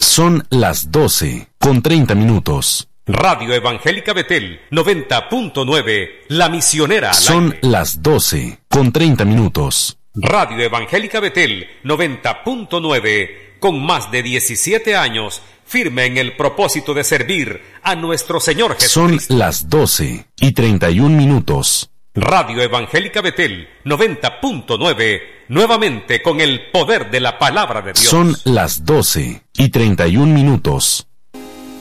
Son las 12:30. Radio Evangélica Betel 90.9, La Misionera al Son aire. las 12:30. Radio Evangélica Betel 90.9, con más de 17 años, firme en el propósito de servir a nuestro Señor Son Jesucristo. las 12:31. Radio Evangélica Betel 90.9, nuevamente con el poder de la palabra de Dios. Son las 12:31.